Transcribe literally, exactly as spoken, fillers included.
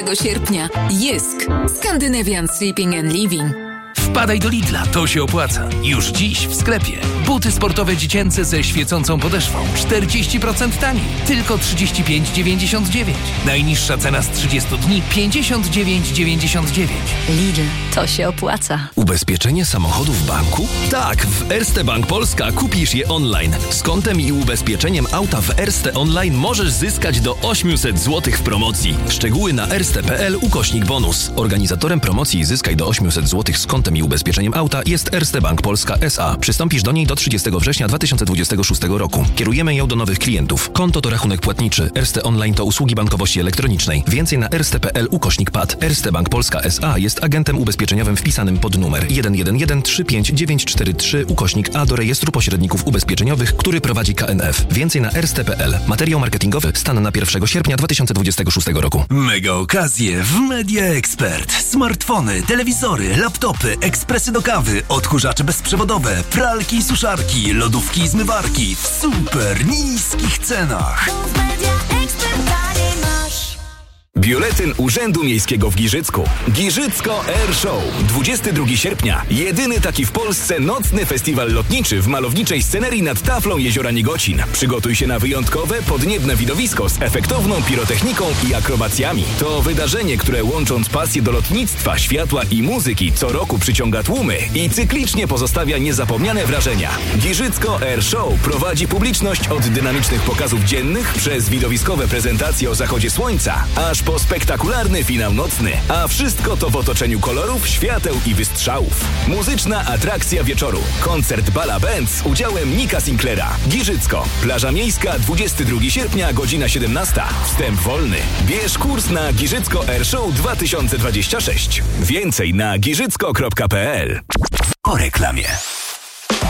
sierpnia. Jysk. Scandinavian Sleeping and Living. Wpadaj do Lidla, to się opłaca. Już dziś w sklepie. Buty sportowe dziecięce ze świecącą podeszwą. czterdzieści procent taniej. Tylko trzydzieści pięć dziewięćdziesiąt dziewięć. Najniższa cena z trzydziestu dni pięćdziesiąt dziewięć dziewięćdziesiąt dziewięć. Lidl, to się opłaca. Ubezpieczenie samochodu w banku? Tak, w Erste Bank Polska kupisz je online. Z kontem i ubezpieczeniem auta w Erste Online możesz zyskać do osiemset złotych w promocji. Szczegóły na erste.pl ukośnik bonus. Organizatorem promocji Zyskaj do osiemset złotych z kontem i ubezpieczeniem auta jest Erste Bank Polska S A. Przystąpisz do niej do trzydziestego września dwa tysiące dwudziestego szóstego roku. Kierujemy ją do nowych klientów. Konto to rachunek płatniczy. Erste Online to usługi bankowości elektronicznej. Więcej na erste.pl ukośnik P A D. Erste Bank Polska S A jest agentem ubezpieczeniowym wpisanym pod numer jeden jeden jeden trzy pięć dziewięć cztery trzy ukośnik A do rejestru pośredników ubezpieczeniowych, który prowadzi K N F. Więcej na erste.pl. Materiał marketingowy stan na pierwszego sierpnia dwa tysiące dwudziestego szóstego roku. Mega okazje w Media Expert. Smartfony, telewizory, laptopy, ekspresy do kawy, odkurzacze bezprzewodowe, pralki i suszarki, lodówki i zmywarki w super niskich cenach. Biuletyn Urzędu Miejskiego w Giżycku. Giżycko Air Show. dwudziestego drugiego sierpnia. Jedyny taki w Polsce nocny festiwal lotniczy w malowniczej scenerii nad taflą jeziora Niegocin. Przygotuj się na wyjątkowe, podniebne widowisko z efektowną pirotechniką i akrobacjami. To wydarzenie, które łącząc pasję do lotnictwa, światła i muzyki co roku przyciąga tłumy i cyklicznie pozostawia niezapomniane wrażenia. Giżycko Air Show prowadzi publiczność od dynamicznych pokazów dziennych przez widowiskowe prezentacje o zachodzie słońca, aż po spektakularny finał nocny, a wszystko to w otoczeniu kolorów, świateł i wystrzałów. Muzyczna atrakcja wieczoru. Koncert Bala Band z udziałem Nika Sinclaira. Giżycko. Plaża Miejska, dwudziestego drugiego sierpnia, godzina siedemnasta. Wstęp wolny. Bierz kurs na Giżycko Air Show dwa tysiące dwadzieścia sześć. Więcej na giżycko kropka p l. Po reklamie.